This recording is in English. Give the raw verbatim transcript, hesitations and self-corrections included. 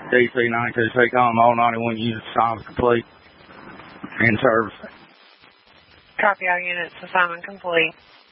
D C ninety-two C, calling all ninety-one units, assignment complete. In service. Copy all units, assignment complete.